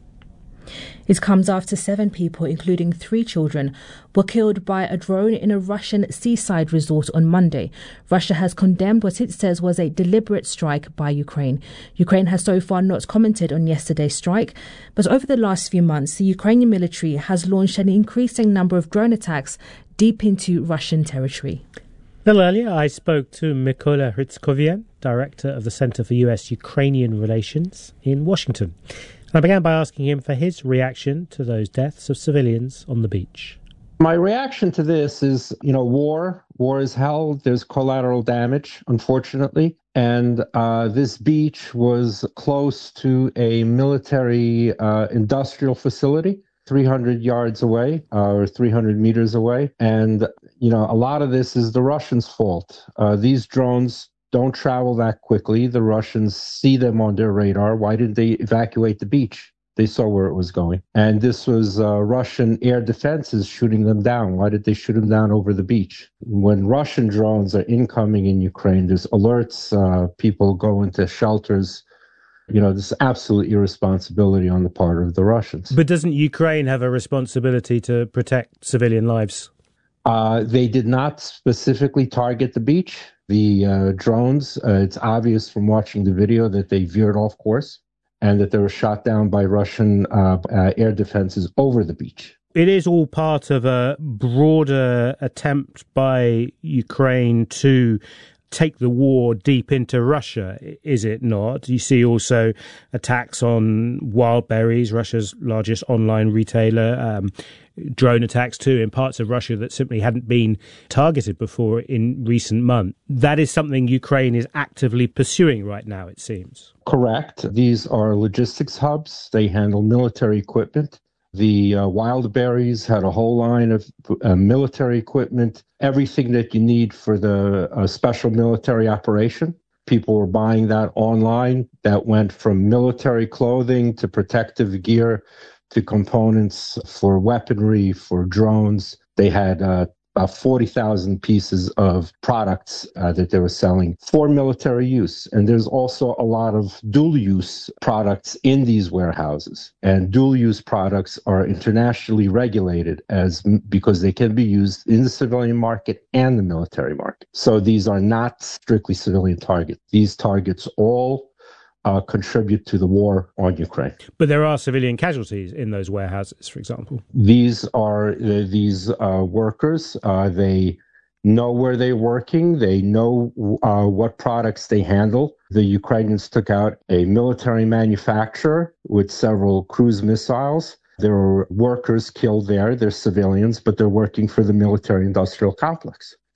Speaker 15: It comes after seven people, including three children, were killed by a drone in a Russian seaside resort on Monday. Russia has condemned what it says was a deliberate strike by Ukraine. Ukraine has so far not commented on yesterday's strike, but over the last few months, the Ukrainian military has launched an increasing number of drone attacks deep into Russian territory.
Speaker 14: A little earlier, I spoke to Mykola Hritskovyan, director of the Center for U S-Ukrainian Relations in Washington. I began by asking him for his reaction to those deaths of civilians on the beach.
Speaker 2: My reaction to this is, you know, war. War is hell. There's collateral damage, unfortunately. And uh, this beach was close to a military uh, industrial facility, three hundred yards away uh, or three hundred meters away. And, you know, a lot of this is the Russians' fault. Uh, these drones don't travel that quickly. The Russians see them on their radar. Why didn't they evacuate the beach? They saw where it was going. And this was uh, Russian air defenses shooting them down. Why did they shoot them down over the beach? When Russian drones are incoming in Ukraine, there's alerts, uh, people go into shelters. You know, this is absolute irresponsibility on the part of the Russians.
Speaker 14: But doesn't Ukraine have a responsibility to protect civilian lives?
Speaker 2: Uh, they did not specifically target the beach. The uh, drones, uh, it's obvious from watching the video that they veered off course and that they were shot down by Russian uh, uh, air defenses over the beach.
Speaker 14: It is all part of a broader attempt by Ukraine to take the war deep into Russia, is it not? You see also attacks on Wildberries, Russia's largest online retailer, um, drone attacks too in parts of Russia that simply hadn't been targeted before in recent months. That is something Ukraine is actively pursuing right now, it seems.
Speaker 2: Correct. These are logistics hubs. They handle military equipment. The uh, Wildberries had a whole line of uh, military equipment, everything that you need for the uh, special military operation. People were buying that online. That went from military clothing to protective gear to components for weaponry, for drones. They had uh, about forty thousand pieces of products uh, that they were selling for military use. And there's also a lot of dual-use products in these warehouses. And dual-use products are internationally regulated as because they can be used in the civilian market and the military market. So these are not strictly civilian targets. These targets all Uh, contribute to the war on Ukraine.
Speaker 14: But there are civilian casualties in those warehouses, for example.
Speaker 2: These are uh, these uh, workers. Uh, they know where they're working. They know uh, what products they handle. The Ukrainians took out a military manufacturer with several cruise missiles. There were workers killed there. They're civilians, but they're working for the military industrial complex.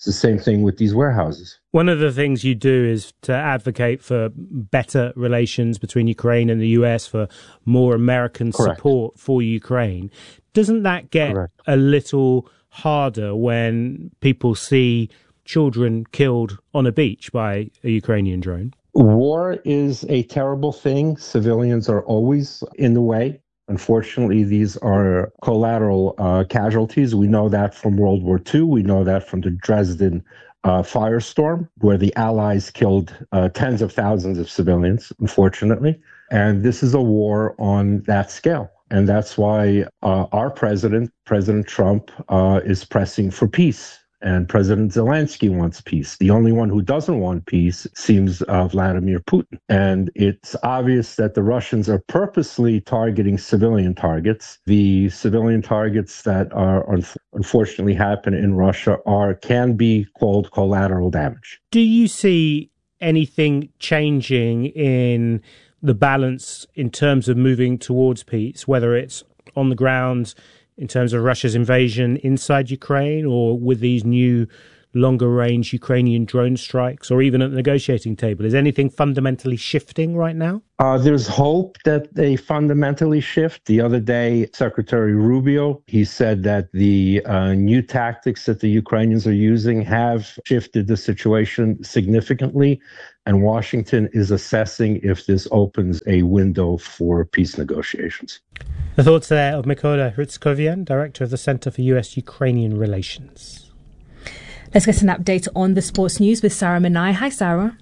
Speaker 2: It's the same thing with these warehouses.
Speaker 14: One of the things you do is to advocate for better relations between Ukraine and the U S, for more American Correct. support for Ukraine. Doesn't that get Correct. a little harder when people see children killed on a beach by a Ukrainian drone?
Speaker 2: War is a terrible thing. Civilians are always in the way. Unfortunately, these are collateral uh, casualties. We know that from World War Two. We know that from the Dresden uh, firestorm, where the Allies killed uh, tens of thousands of civilians, unfortunately. And this is a war on that scale. And that's why uh, our president, President Trump, uh, is pressing for peace. And President Zelensky wants peace. The only one who doesn't want peace seems uh, Vladimir Putin. And it's obvious that the Russians are purposely targeting civilian targets. The civilian targets that are un- unfortunately happen in Russia are can be called collateral damage.
Speaker 14: Do you see anything changing in the balance in terms of moving towards peace, whether it's on the ground in terms of Russia's invasion inside Ukraine, or with these new longer-range Ukrainian drone strikes, or even at the negotiating table? Is anything fundamentally shifting right now?
Speaker 2: Uh, there's hope that they fundamentally shift. The other day, Secretary Rubio, he said that the uh, new tactics that the Ukrainians are using have shifted the situation significantly, and Washington is assessing if this opens a window for peace negotiations.
Speaker 14: The thoughts there of Mykola Hrytskovian, Director of the Centre for U S-Ukrainian Relations.
Speaker 15: Let's get an update on the sports news with Sarah Manai. Hi, Sarah.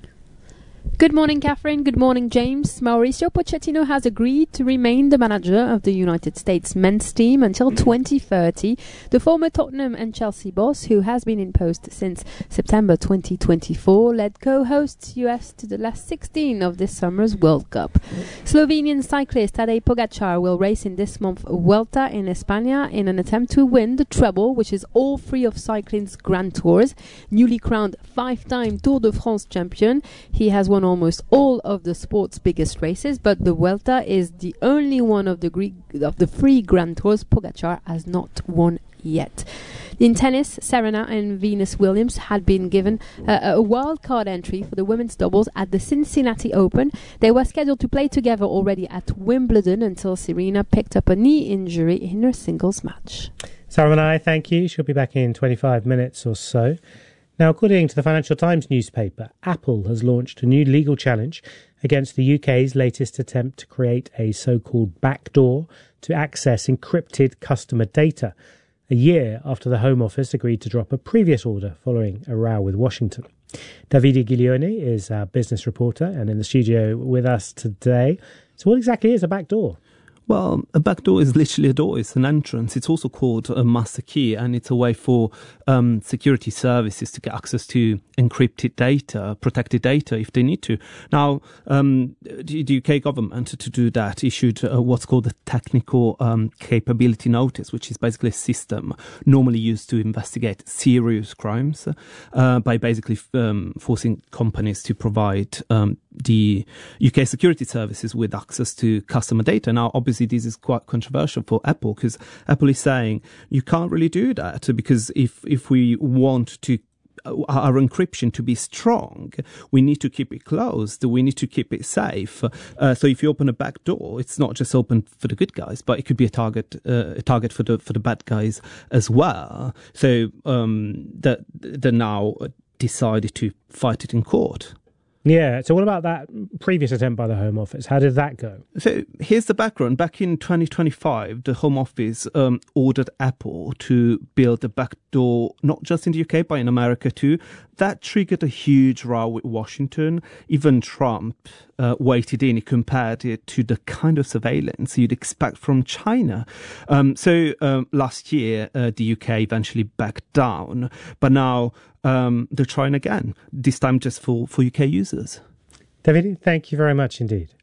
Speaker 3: Good morning, Catherine. Good morning, James. Mauricio Pochettino has agreed to remain the manager of the United States men's team until twenty thirty. The former Tottenham and Chelsea boss, who has been in post since September twenty twenty-four, led co-hosts U S to the last sixteen of this summer's World Cup. Slovenian cyclist Tadej Pogačar will race in this month's Vuelta in España in an attempt to win the treble, which is all three of cycling's Grand Tours. Newly crowned five-time Tour de France champion, he has won almost all of the sport's biggest races, but the Vuelta is the only one of the Greek, of the three Grand Tours Pogačar has not won yet. In tennis, Serena and Venus Williams had been given uh, a wild card entry for the women's doubles at the Cincinnati Open. They were scheduled to play together already at Wimbledon until Serena picked up a knee injury in her singles match.
Speaker 14: Sarah and I, thank you. She'll be back in twenty-five minutes or so. Now, according to the Financial Times newspaper, Apple has launched a new legal challenge against the U K's latest attempt to create a so-called backdoor to access encrypted customer data, a year after the Home Office agreed to drop a previous order following a row with Washington. Davide Giglioni is our business reporter and in the studio with us today. So what exactly is a backdoor?
Speaker 22: Well, a backdoor is literally a door. It's an entrance. It's also called a master key, and it's a way for um, security services to get access to encrypted data, protected data if they need to. Now, um, the U K government, to do that, issued uh, what's called a technical um, capability notice, which is basically a system normally used to investigate serious crimes uh, by basically um, forcing companies to provide um, the U K security services with access to customer data. Now, obviously, this is quite controversial for Apple, because Apple is saying you can't really do that, because if if we want to our encryption to be strong, we need to keep it closed. We need to keep it safe. Uh, so if you open a back door, it's not just open for the good guys, but it could be a target, uh, a target for the for the bad guys as well. So um, that they now decided to fight it in court.
Speaker 14: Yeah, so what about that previous attempt by the Home Office? How did that go?
Speaker 22: So here's the background. Back in twenty twenty-five, the Home Office um, ordered Apple to build a backdoor, not just in the U K, but in America too. That triggered a huge row with Washington. Even Trump uh, weighted in. He compared it to the kind of surveillance you'd expect from China. Um, so um, last year, uh, the U K eventually backed down. But now um, they're trying again, this time just for, for U K users.
Speaker 14: David, thank you very much indeed.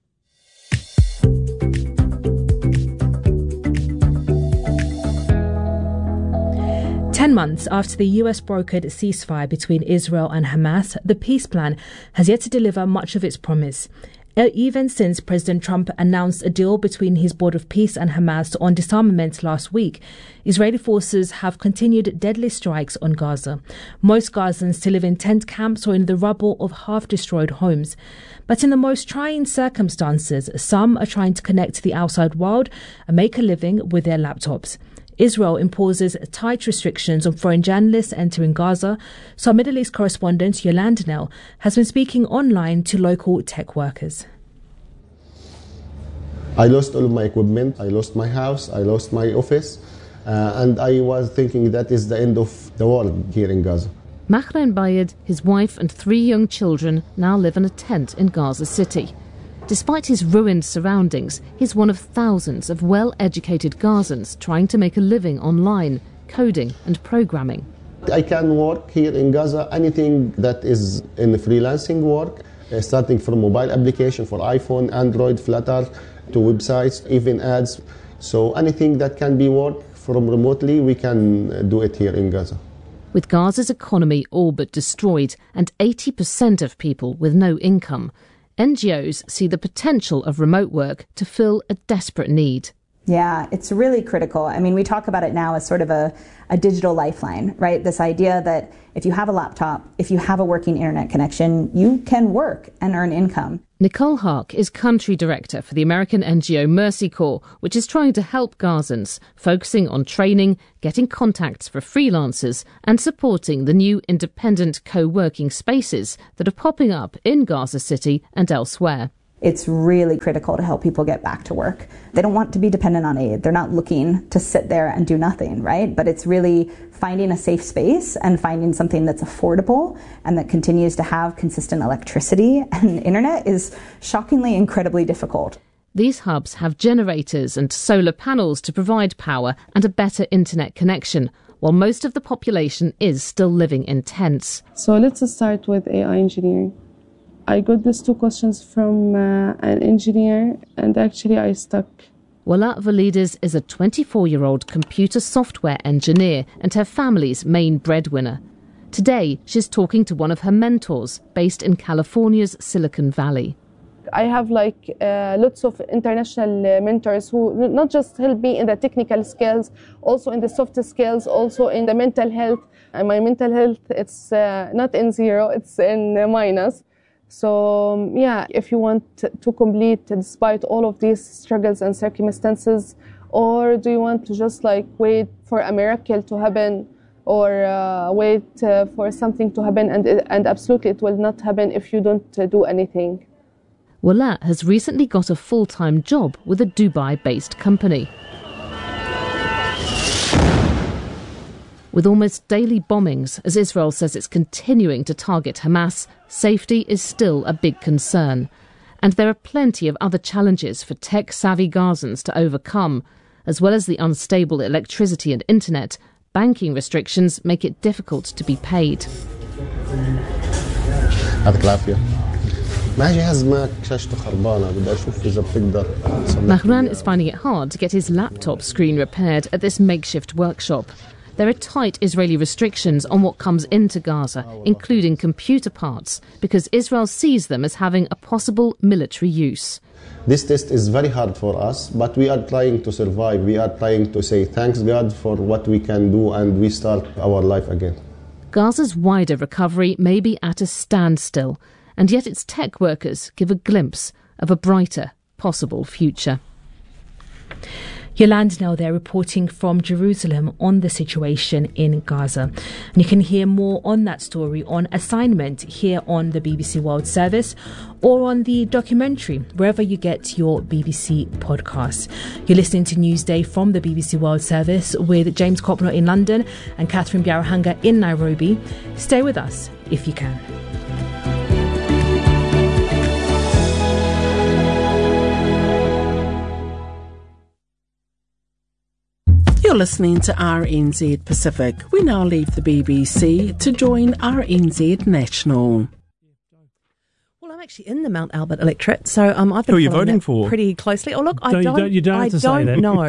Speaker 15: Ten months after the U S brokered a ceasefire between Israel and Hamas, the peace plan has yet to deliver much of its promise. Even since President Trump announced a deal between his Board of Peace and Hamas on disarmament last week, Israeli forces have continued deadly strikes on Gaza. Most Gazans still live in tent camps or in the rubble of half-destroyed homes. But in the most trying circumstances, some are trying to connect to the outside world and make a living with their laptops. Israel imposes tight restrictions on foreign journalists entering Gaza, so our Middle East correspondent Yolanda Nell has been speaking online to local tech workers.
Speaker 4: I lost all of my equipment, I lost my house, I lost my office, uh, and I was thinking that is the end of the world here in Gaza.
Speaker 18: Mahran Bayed, his wife and three young children now live in a tent in Gaza City. Despite his ruined surroundings, he's one of thousands of well-educated Gazans trying to make a living online, coding and programming.
Speaker 4: I can work here in Gaza, anything that is in freelancing work, uh, starting from mobile application for iPhone, Android, Flutter, to websites, even ads. So anything that can be worked from remotely, we can do it here in Gaza.
Speaker 18: With Gaza's economy all but destroyed and eighty percent of people with no income, N G Os see the potential of remote work to fill a desperate need.
Speaker 6: Yeah, it's really critical. I mean, we talk about it now as sort of a, a digital lifeline, right? This idea that if you have a laptop, if you have a working internet connection, you can work and earn income.
Speaker 18: Nicole Hark is country director for the American N G O Mercy Corps, which is trying to help Gazans, focusing on training, getting contacts for freelancers and supporting the new independent co-working spaces that are popping up in Gaza City and elsewhere.
Speaker 6: It's really critical to help people get back to work. They don't want to be dependent on aid. They're not looking to sit there and do nothing, right? But it's really finding a safe space and finding something that's affordable and that continues to have consistent electricity and internet is shockingly incredibly difficult.
Speaker 18: These hubs have generators and solar panels to provide power and a better internet connection, while most of the population is still living in tents.
Speaker 23: So let's start with A I engineering. I got these two questions from uh, an engineer, and actually I stuck.
Speaker 18: Wala Valides is a twenty-four-year-old computer software engineer and her family's main breadwinner. Today, she's talking to one of her mentors based in California's Silicon Valley.
Speaker 23: I have like uh, lots of international uh, mentors who not just help me in the technical skills, also in the soft skills, also in the mental health. And my mental health, it's uh, not in zero, it's in uh, minus. So, yeah, if you want to complete despite all of these struggles and circumstances, or do you want to just like wait for a miracle to happen, or uh, wait uh, for something to happen, and, and absolutely it will not happen if you don't uh, do anything.
Speaker 18: Wala has recently got a full-time job with a Dubai-based company. With almost daily bombings, as Israel says it's continuing to target Hamas, safety is still a big concern. And there are plenty of other challenges for tech-savvy Gazans to overcome. As well as the unstable electricity and internet, banking restrictions make it difficult to be paid. Mahran is finding it hard to get his laptop screen repaired at this makeshift workshop. There are tight Israeli restrictions on what comes into Gaza, including computer parts, because Israel sees them as having a possible military use.
Speaker 4: This test is very hard for us, but we are trying to survive. We are trying to say thanks God for what we can do, and we start our life again.
Speaker 18: Gaza's wider recovery may be at a standstill, and yet its tech workers give a glimpse of a brighter possible future.
Speaker 15: Yolanda now there reporting from Jerusalem on the situation in Gaza. And you can hear more on that story on Assignment here on the B B C World Service or on the documentary, wherever you get your B B C podcasts. You're listening to Newsday from the B B C World Service with James Copnor in London and Catherine Biarahanga in Nairobi. Stay with us if you can.
Speaker 13: You're listening to R N Z Pacific. We now leave the B B C to join R N Z National.
Speaker 24: Well, I'm actually in the Mount Albert electorate, so um, I've been
Speaker 12: Who are you
Speaker 24: following
Speaker 12: voting
Speaker 24: that
Speaker 12: for?
Speaker 24: Pretty closely. Oh, look, I
Speaker 12: don't,
Speaker 24: don't,
Speaker 12: you don't, you don't
Speaker 24: I
Speaker 12: have to say
Speaker 24: don't
Speaker 12: that.
Speaker 24: know.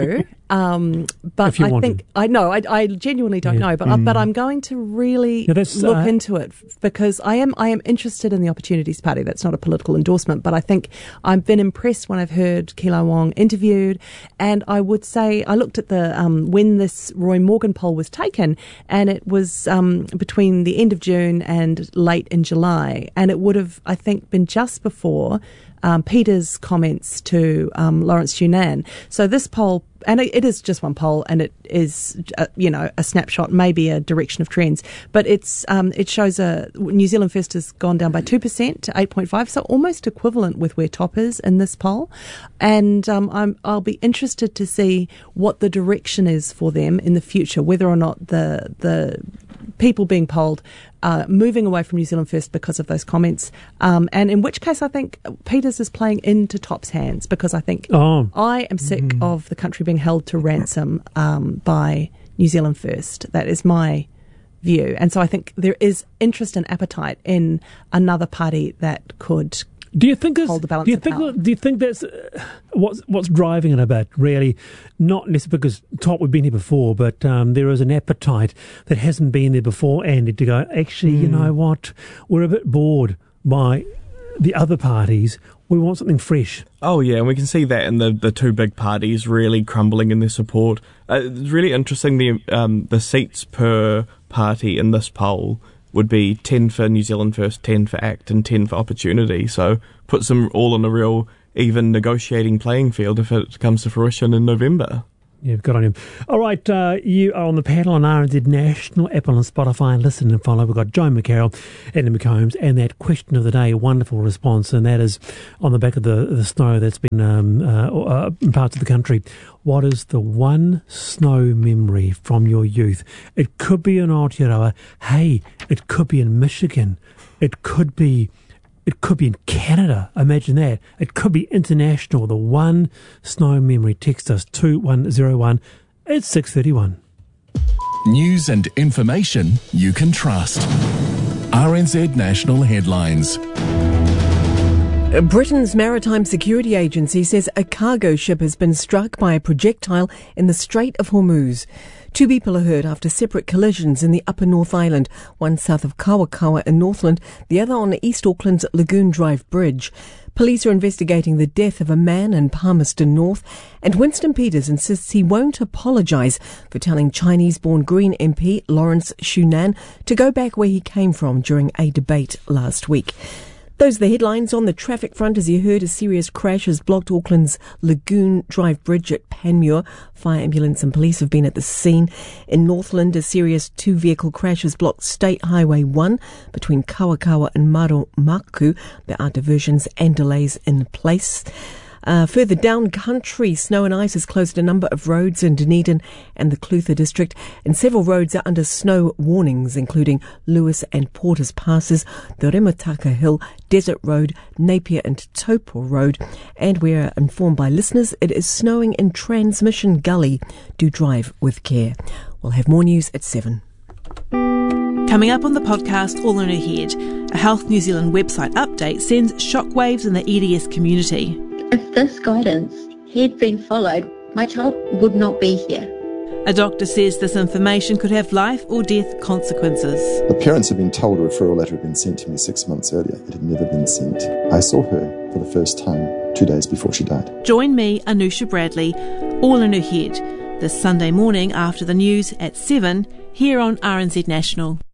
Speaker 5: Um, but I think, to. I know, I, I genuinely don't yeah. know, but, mm. I, but I'm going to really yeah, look uh, into it because I am I am interested in the Opportunities Party. That's not a political endorsement, but I think I've been impressed when I've heard Keelah Wong interviewed. And I would say, I looked at the, um, when this Roy Morgan poll was taken, and it was um, between the end of June and late in July. And it would have, I think, been just before Um, Peter's comments to um, Lawrence Shunan. So this poll, and it, it is just one poll, and it is, uh, you know, a snapshot, maybe a direction of trends, but it's um, it shows a New Zealand First has gone down by two percent to eight point five, so almost equivalent with where Top is in this poll. And um, I'm, I'll be interested to see what the direction is for them in the future, whether or not the the people being polled uh, moving away from New Zealand First because of those comments, um, and in which case I think Peters is playing into Top's hands, because I think oh. I am sick mm. of the country being held to ransom um, by New Zealand First. That is my view, and so I think there is interest and appetite in another party that could
Speaker 12: Do you think
Speaker 5: hold the balance
Speaker 12: do you
Speaker 5: of
Speaker 12: think
Speaker 5: power.
Speaker 12: Do you think that's uh, what's what's driving it a bit? Really, not necessarily because Top we've been here before, but um, there is an appetite that hasn't been there before, Andy, to go. Actually, mm. you know what? We're a bit bored by the other parties. We want something fresh.
Speaker 7: Oh yeah, and we can see that in the, the two big parties really crumbling in their support. Uh, it's really interesting the um, the seats per party in this poll would be ten for New Zealand First, ten for ACT, and ten for Opportunity. So puts them all on a real even negotiating playing field if it comes to fruition in November.
Speaker 12: Yeah, good on you. All right, uh, you are on the panel on R N Z National, Apple and Spotify. Listen and follow. We've got Joan McCarroll, Andy McCombs, and that question of the day, wonderful response, and that is on the back of the, the snow that's been um, uh, uh, in parts of the country. What is the one snow memory from your youth? It could be in Aotearoa. Hey, it could be in Michigan. It could be... It could be in Canada. Imagine that. It could be international. The one snow memory. Text us two one zero one. It's six thirty-one.
Speaker 8: News and information you can trust. R N Z National Headlines.
Speaker 9: Britain's Maritime Security Agency says a cargo ship has been struck by a projectile in the Strait of Hormuz. Two people are hurt after separate collisions in the Upper North Island, one south of Kawakawa in Northland, the other on East Auckland's Lagoon Drive Bridge. Police are investigating the death of a man in Palmerston North, and Winston Peters insists he won't apologise for telling Chinese-born Green M P Lawrence Shunan to go back where he came from during a debate last week. Those are the headlines. On the traffic front, as you heard, a serious crash has blocked Auckland's Lagoon Drive Bridge at Panmure. Fire ambulance and police have been at the scene. In Northland, a serious two-vehicle crash has blocked State Highway one between Kawakawa and Marumaku. There are diversions and delays in place. Uh, further down country, snow and ice has closed a number of roads in Dunedin and the Clutha district, and several roads are under snow warnings, including Lewis and Porter's Passes, the Remataka Hill, Desert Road, Napier and Taupo Road. And we are informed by listeners it is snowing in Transmission Gully. Do drive with care. We'll have more news at seven.
Speaker 25: Coming up on the podcast, All in Her Head, a Health New Zealand website update sends shockwaves in the E D S community.
Speaker 26: If this guidance had been followed, my child would not be here.
Speaker 25: A doctor says this information could have life or death consequences.
Speaker 27: The parents had been told a referral letter had been sent to me six months earlier. It had never been sent. I saw her for the first time two days before she died.
Speaker 25: Join me, Anusha Bradley, All in Her Head, this Sunday morning after the news at seven, here on R N Z National.